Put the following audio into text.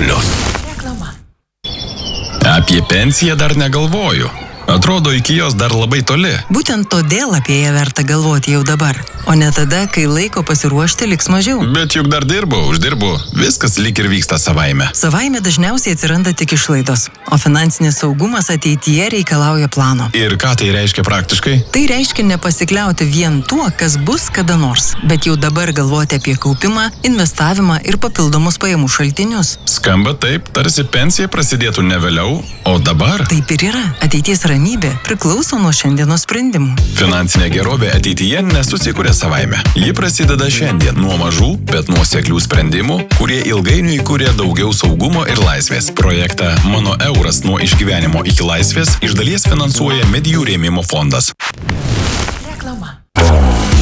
Reklama. Apie pensiją dar negalvoju. Atrodo, iki jos dar labai toli. Būtent todėl apie ją verta galvoti jau dabar, o ne tada, kai laiko pasiruošti liks mažiau. Bet juk dar uždirbu, viskas lyg ir vyksta savaime. Savaime dažniausiai atsiranda tik išlaidos, o finansinis saugumas ateityje reikalauja plano. Ir ką tai reiškia praktiškai? Tai reiškia nepasikliauti vien tuo, kas bus kada nors, bet jau dabar galvoti apie kaupimą, investavimą ir papildomus pajamų šaltinius. Skamba taip, tarsi pensija prasidėtų ne vėliau, o dabar. Taip ir yra. Ateities ramybė priklauso nuo šiandienos sprendimų. Finansinė gerovė ateityje nesusikuria savaime. Ji prasideda šiandien nuo mažų, bet nuoseklių sprendimų, kurie ilgainiui kuria daugiau saugumo ir laisvės. Projektą Mano euras nuo išgyvenimo iki laisvės iš dalies finansuoja Medijų rėmimo fondas. Reklama.